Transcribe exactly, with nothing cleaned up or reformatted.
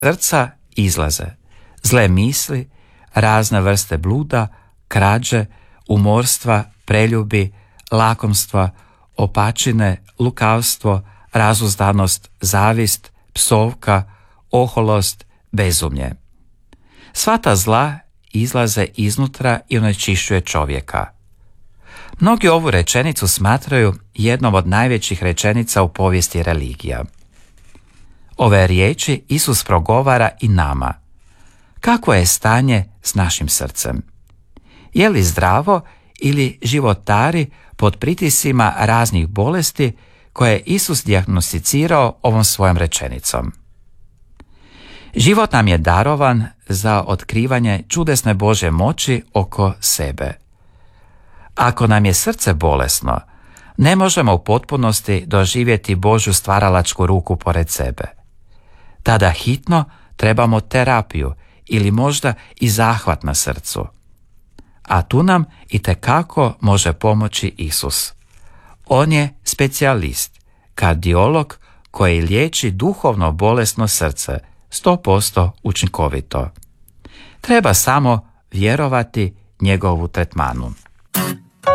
srca izlaze zle misli, razne vrste bluda, krađe, umorstva, preljubi, lakomstva, opačine, lukavstvo, razuzdanost, zavist, psovka, oholost, bezumlje. Sva ta zla izlaze iznutra i onečišćuje čovjeka. Mnogi ovu rečenicu smatraju jednom od najvećih rečenica u povijesti religija. Ove riječi Isus progovara i nama. Kako je stanje s našim srcem? Je li zdravo ili životari pod pritiscima raznih bolesti koje je Isus dijagnosticirao ovom svojom rečenicom? Život nam je darovan za otkrivanje čudesne Božje moći oko sebe. Ako nam je srce bolesno, ne možemo u potpunosti doživjeti Božju stvaralačku ruku pored sebe. Tada hitno trebamo terapiju ili možda i zahvat na srcu. A tu nam itekako može pomoći Isus. On je specijalist, kardiolog koji liječi duhovno bolesno srce sto posto učinkovito. Treba samo vjerovati njegovu tretmanu.